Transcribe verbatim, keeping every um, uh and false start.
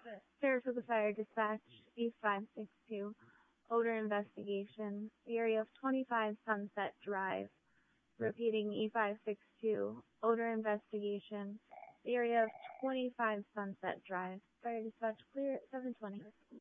Saratoga Fire Dispatch, E five six two, odor investigation, the area of twenty-five Sunset Drive. Repeating, E five six two, odor investigation, the area of twenty-five Sunset Drive. Fire Dispatch clear at seven twenty.